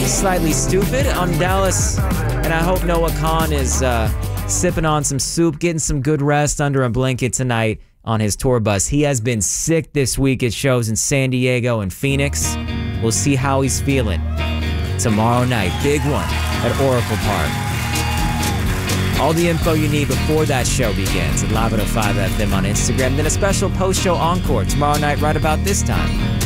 Slightly Stupid on Dallas, and I hope Noah Khan is sipping on some soup, getting some good rest under a blanket tonight on his tour bus. He has been sick this week at shows in San Diego and Phoenix. We'll see how he's feeling tomorrow night. Big one at Oracle Park. All the info you need before that show begins at Live 105 FM on Instagram. Then a special post-show encore tomorrow night right about this time.